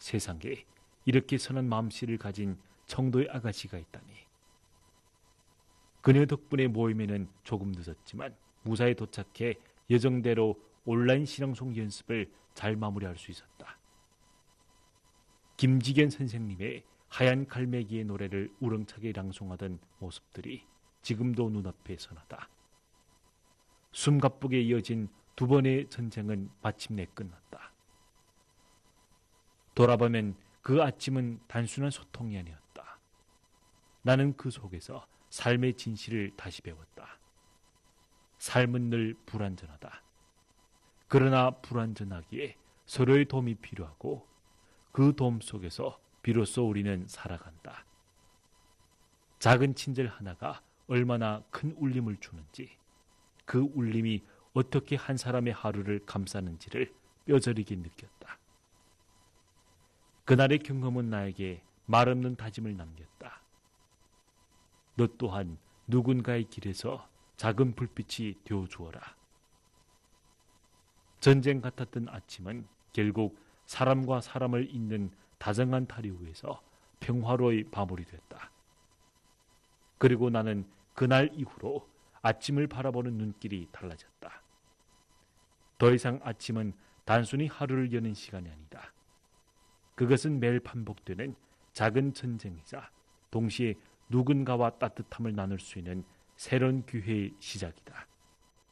세상에 이렇게 선한 마음씨를 가진 청도의 아가씨가 있다니. 그녀 덕분에 모임에는 조금 늦었지만 무사히 도착해 예정대로 온라인 신앙송 연습을 잘 마무리할 수 있었다. 김지견 선생님의 하얀 갈매기의 노래를 우렁차게 낭송하던 모습들이 지금도 눈앞에 선하다. 숨가쁘게 이어진 두 번의 전쟁은 마침내 끝났다. 돌아보면 그 아침은 단순한 소통이 아니었다. 나는 그 속에서 삶의 진실을 다시 배웠다. 삶은 늘 불완전하다. 그러나 불완전하기에 서로의 도움이 필요하고 그 도움 속에서 비로소 우리는 살아간다. 작은 친절 하나가 얼마나 큰 울림을 주는지, 그 울림이 어떻게 한 사람의 하루를 감싸는지를 뼈저리게 느꼈다. 그날의 경험은 나에게 말없는 다짐을 남겼다. 너 또한 누군가의 길에서 작은 불빛이 되어주어라. 전쟁 같았던 아침은 결국 사람과 사람을 잇는 다정한 다리 위에서 평화로이 마무리됐다. 그리고 나는 그날 이후로 아침을 바라보는 눈길이 달라졌다. 더 이상 아침은 단순히 하루를 여는 시간이 아니다. 그것은 매일 반복되는 작은 전쟁이자 동시에 누군가와 따뜻함을 나눌 수 있는 새로운 기회의 시작이다.